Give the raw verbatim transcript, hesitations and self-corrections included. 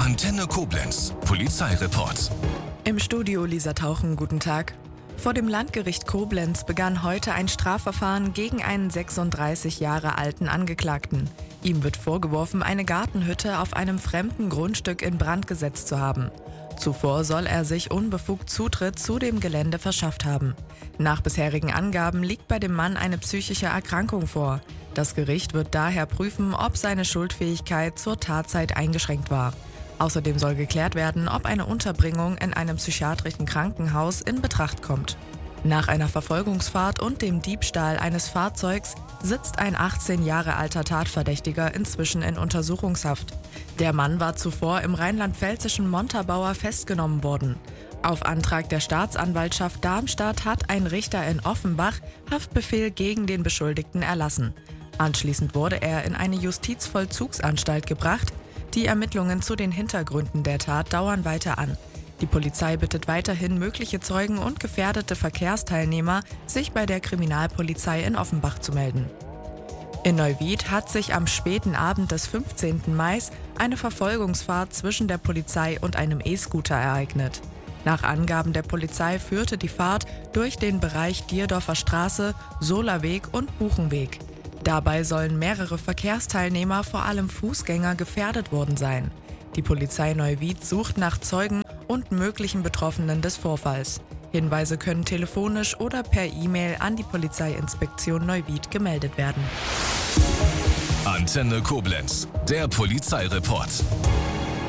Antenne Koblenz, Polizeireport. Im Studio Lisa Tauchen, guten Tag. Vor dem Landgericht Koblenz begann heute ein Strafverfahren gegen einen sechsunddreißig Jahre alten Angeklagten. Ihm wird vorgeworfen, eine Gartenhütte auf einem fremden Grundstück in Brand gesetzt zu haben. Zuvor soll er sich unbefugt Zutritt zu dem Gelände verschafft haben. Nach bisherigen Angaben liegt bei dem Mann eine psychische Erkrankung vor. Das Gericht wird daher prüfen, ob seine Schuldfähigkeit zur Tatzeit eingeschränkt war. Außerdem soll geklärt werden, ob eine Unterbringung in einem psychiatrischen Krankenhaus in Betracht kommt. Nach einer Verfolgungsfahrt und dem Diebstahl eines Fahrzeugs sitzt ein achtzehn Jahre alter Tatverdächtiger inzwischen in Untersuchungshaft. Der Mann war zuvor im rheinland-pfälzischen Montabaur festgenommen worden. Auf Antrag der Staatsanwaltschaft Darmstadt hat ein Richter in Offenbach Haftbefehl gegen den Beschuldigten erlassen. Anschließend wurde er in eine Justizvollzugsanstalt gebracht. Die Ermittlungen zu den Hintergründen der Tat dauern weiter an. Die Polizei bittet weiterhin mögliche Zeugen und gefährdete Verkehrsteilnehmer, sich bei der Kriminalpolizei in Offenbach zu melden. In Neuwied hat sich am späten Abend des fünfzehnten Mai eine Verfolgungsfahrt zwischen der Polizei und einem E-Scooter ereignet. Nach Angaben der Polizei führte die Fahrt durch den Bereich Dierdorfer Straße, Solerweg und Buchenweg. Dabei sollen mehrere Verkehrsteilnehmer, vor allem Fußgänger, gefährdet worden sein. Die Polizei Neuwied sucht nach Zeugen und möglichen Betroffenen des Vorfalls. Hinweise können telefonisch oder per E-Mail an die Polizeiinspektion Neuwied gemeldet werden. Antenne Koblenz, der Polizeireport.